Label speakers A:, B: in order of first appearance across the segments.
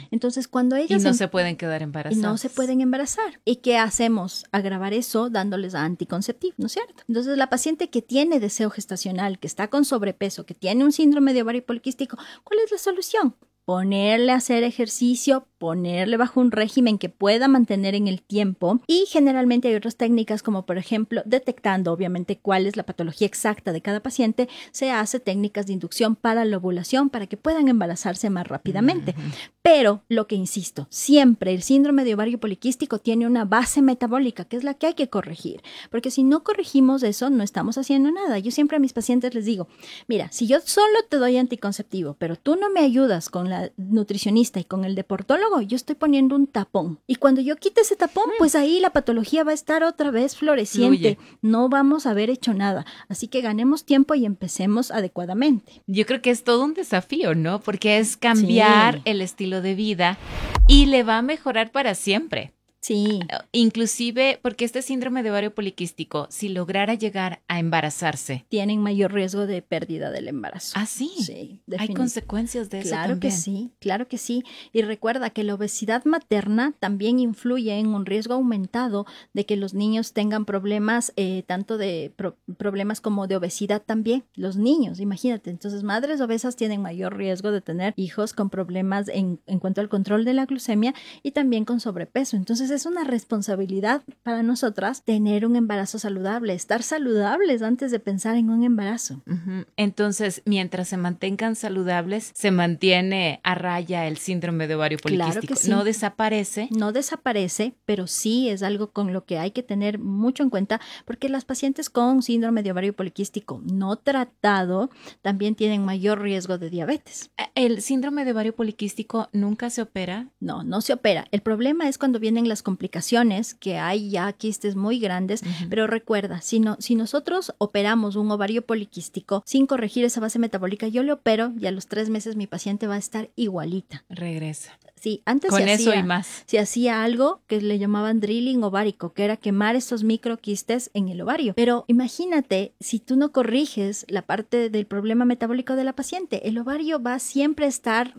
A: Entonces, cuando ellas...
B: Y no se pueden quedar embarazadas.
A: Y no se pueden embarazar. ¿Y qué hacemos? Agravar eso dándoles anticonceptivo, ¿no es cierto? Entonces, la paciente que tiene deseo gestacional, que está con sobrepeso, que tiene un síndrome de ovario poliquístico, ¿cuál es la solución? Ponerle a hacer ejercicio, ponerle bajo un régimen que pueda mantener en el tiempo, y generalmente hay otras técnicas como por ejemplo detectando obviamente cuál es la patología exacta de cada paciente, se hace técnicas de inducción para la ovulación para que puedan embarazarse más rápidamente. Pero lo que insisto, siempre el síndrome de ovario poliquístico tiene una base metabólica que es la que hay que corregir, porque si no corregimos eso no estamos haciendo nada. Yo siempre a mis pacientes les digo, mira, si yo solo te doy anticonceptivo, pero tú no me ayudas con la nutricionista y con el deportólogo, yo estoy poniendo un tapón. Y cuando yo quite ese tapón, pues ahí la patología va a estar otra vez floreciente. Fluye. No vamos a haber hecho nada. Así que ganemos tiempo y empecemos adecuadamente.
B: Yo creo que es todo un desafío, ¿no? Porque es cambiar el estilo de vida y le va a mejorar para siempre.
A: Sí.
B: Inclusive porque este síndrome de ovario poliquístico, si lograra llegar a embarazarse,
A: tienen mayor riesgo de pérdida del embarazo.
B: ¿Ah, sí?
A: Sí.
B: ¿Hay consecuencias de eso
A: también? Claro que sí. Y recuerda que la obesidad materna también influye en un riesgo aumentado de que los niños tengan problemas, tanto de problemas como de obesidad también. Los niños, imagínate. Entonces, madres obesas tienen mayor riesgo de tener hijos con problemas en cuanto al control de la glucemia y también con sobrepeso. Entonces, es una responsabilidad para nosotras tener un embarazo saludable, estar saludables antes de pensar en un embarazo.
B: Entonces, mientras se mantengan saludables, se mantiene a raya el síndrome de ovario poliquístico.
A: Claro que sí.
B: ¿No desaparece?
A: No desaparece, pero sí es algo con lo que hay que tener mucho en cuenta, porque las pacientes con síndrome de ovario poliquístico no tratado también tienen mayor riesgo de diabetes.
B: ¿El síndrome de ovario poliquístico nunca se opera?
A: No, no se opera. El problema es cuando vienen las complicaciones, que hay ya quistes muy grandes, pero recuerda, si nosotros operamos un ovario poliquístico sin corregir esa base metabólica, yo le opero y a los 3 meses mi paciente va a estar igualita.
B: Regresa.
A: Sí, antes
B: con eso y más.
A: Se hacía algo que le llamaban drilling ovárico, que era quemar estos microquistes en el ovario. Pero imagínate, si tú no corriges la parte del problema metabólico de la paciente, el ovario va siempre a estar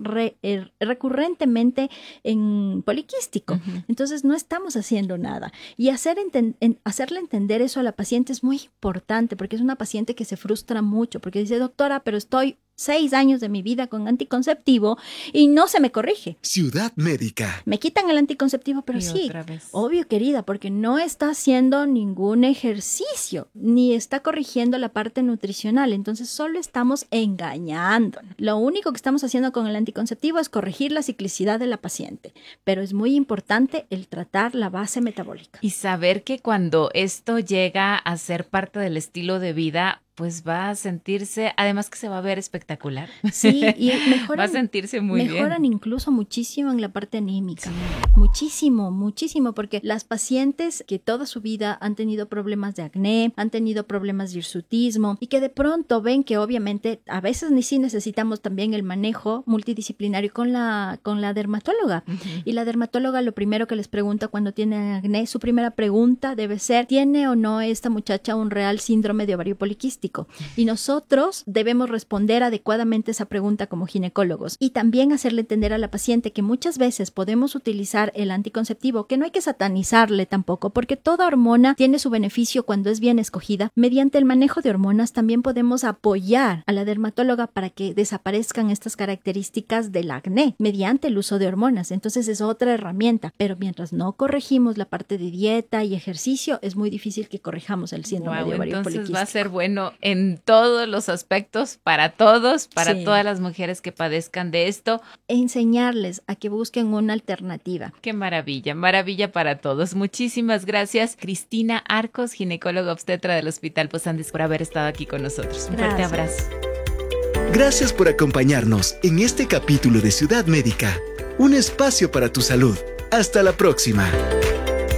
A: recurrentemente en poliquístico. Entonces no estamos haciendo nada. Y hacerle entender eso a la paciente es muy importante, porque es una paciente que se frustra mucho, porque dice, doctora, pero estoy 6 años de mi vida con anticonceptivo y no se me corrige.
C: Ciudad Médica.
A: Me quitan el anticonceptivo, pero sí, obvio, querida, porque no está haciendo ningún ejercicio, ni está corrigiendo la parte nutricional, entonces solo estamos engañando. Lo único que estamos haciendo con el anticonceptivo es corregir la ciclicidad de la paciente, pero es muy importante el tratar la base metabólica.
B: Y saber que cuando esto llega a ser parte del estilo de vida, pues va a sentirse, además que se va a ver espectacular.
A: Sí, y mejoran,
B: va a sentirse muy bien.
A: Mejoran incluso muchísimo en la parte anímica. Sí. Muchísimo, muchísimo, porque las pacientes que toda su vida han tenido problemas de acné, han tenido problemas de hirsutismo y que de pronto ven que obviamente a veces ni sí necesitamos también el manejo multidisciplinario con la dermatóloga. Y la dermatóloga lo primero que les pregunta cuando tienen acné, su primera pregunta debe ser, ¿tiene o no esta muchacha un real síndrome de ovario poliquístico? Y nosotros debemos responder adecuadamente esa pregunta como ginecólogos y también hacerle entender a la paciente que muchas veces podemos utilizar el anticonceptivo, que no hay que satanizarle tampoco, porque toda hormona tiene su beneficio cuando es bien escogida. Mediante el manejo de hormonas también podemos apoyar a la dermatóloga para que desaparezcan estas características del acné mediante el uso de hormonas. Entonces es otra herramienta, pero mientras no corregimos la parte de dieta y ejercicio, es muy difícil que corrijamos el síndrome de ovario poliquístico.
B: Entonces va a ser bueno en todos los aspectos, para todos, para todas las mujeres que padezcan de esto.
A: Enseñarles a que busquen una alternativa.
B: Qué maravilla, maravilla para todos. Muchísimas gracias, Cristina Arcos, ginecóloga obstetra del Hospital Posadas Andes, por haber estado aquí con nosotros. Un fuerte abrazo.
C: Gracias por acompañarnos en este capítulo de Ciudad Médica, un espacio para tu salud. Hasta la próxima.